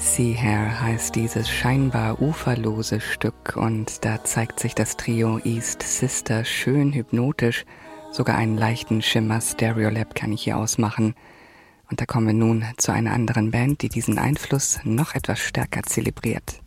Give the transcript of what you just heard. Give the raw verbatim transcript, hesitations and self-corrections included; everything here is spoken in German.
Sea Hair heißt dieses scheinbar uferlose Stück und da zeigt sich das Trio East Sister schön hypnotisch. Sogar einen leichten Schimmer Stereolab kann ich hier ausmachen. Und da kommen wir nun zu einer anderen Band, die diesen Einfluss noch etwas stärker zelebriert.